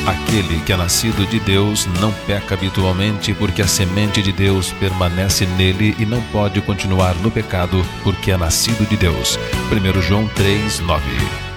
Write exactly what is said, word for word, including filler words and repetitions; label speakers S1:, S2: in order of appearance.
S1: Aquele que é nascido de Deus não peca habitualmente, porque a semente de Deus permanece nele e não pode continuar no pecado, porque é nascido de Deus. primeiro João três, nove.